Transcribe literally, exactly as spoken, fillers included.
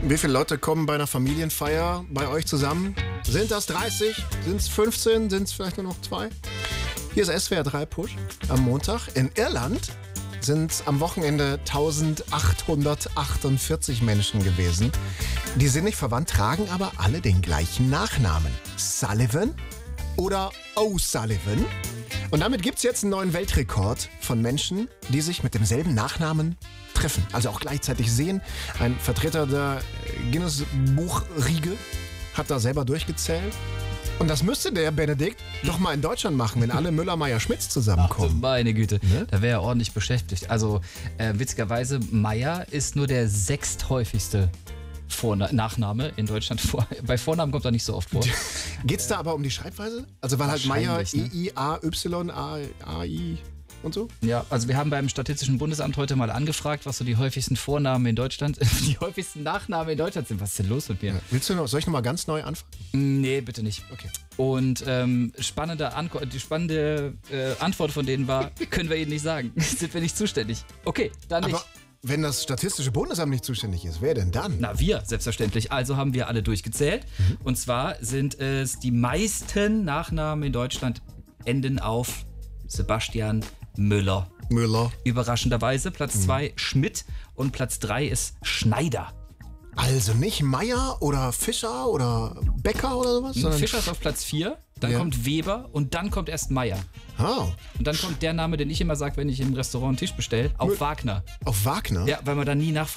Wie viele Leute kommen bei einer Familienfeier bei euch zusammen? Sind das dreißig? Sind es fünfzehn? Sind es vielleicht nur noch zwei? Hier ist S W R drei Push am Montag. In Irland sind es am Wochenende eintausendachthundertachtundvierzig Menschen gewesen. Die sind nicht verwandt, tragen aber alle den gleichen Nachnamen. Sullivan oder O'Sullivan. Und damit gibt es jetzt einen neuen Weltrekord von Menschen, die sich mit demselben Nachnamen treffen. Also auch gleichzeitig sehen. Ein Vertreter der Guinness-Buchriege hat da selber durchgezählt. Und das müsste der Benedikt doch mal in Deutschland machen, wenn alle Müller-Meyer-Schmitz zusammenkommen. Ach, meine Güte, Ne? da wäre er ordentlich beschäftigt. Also äh, witzigerweise, Meyer ist nur der sechsthäufigste Vorna- Nachname in Deutschland. Vor- Bei Vornamen kommt er nicht so oft vor. Geht's da aber um die Schreibweise? Also weil halt Meyer Wahrscheinlich, ne? I I A Y A A I und so? Ja, also wir haben beim Statistischen Bundesamt heute mal angefragt, was so die häufigsten Vornamen in Deutschland, die häufigsten Nachnamen in Deutschland sind. Was ist denn los mit mir? Ja. Willst du noch, soll ich noch mal ganz neu anfangen? Nee, bitte nicht. Okay. Und ähm, spannende, Anko- die spannende äh, Antwort von denen war, können wir Ihnen nicht sagen. Sind wir nicht zuständig. Okay, dann nicht. Aber wenn das Statistische Bundesamt nicht zuständig ist, wer denn dann? Na, wir, selbstverständlich. Also haben wir alle durchgezählt. Mhm. Und zwar sind es die meisten Nachnamen in Deutschland enden auf Sebastian Müller. Müller. Überraschenderweise Mhm. Platz zwei Schmidt und Platz drei ist Schneider. Also nicht Meyer oder Fischer oder Becker oder sowas? sondern Fischer ist auf Platz vier, dann Ja. kommt Weber und dann kommt erst Meier. Oh, Und dann kommt der Name, den ich immer sage, wenn ich im Restaurant einen Tisch bestelle, auf Mü- Wagner. auf Wagner? Ja, weil man dann nie nachfragt.